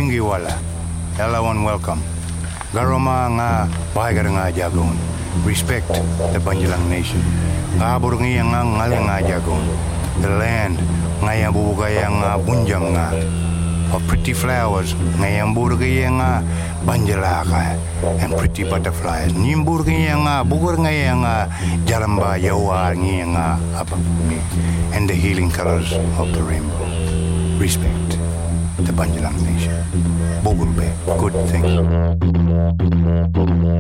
Bungi wala. Everyone welcome. Garoma nga bahagar nga jagon. Respect the Banjalang nation. Kabur nga ngali nga jagon. The land nga yang bubugaya nga bunjang nga. Of pretty flowers nga yang burgaya nga banjalaka and pretty butterflies. Nimburgaya nga bugur nga yang jaramba yawa nga apa and the healing colors of the rainbow. Respect the Banjalang nation. Bogulbe, good thing.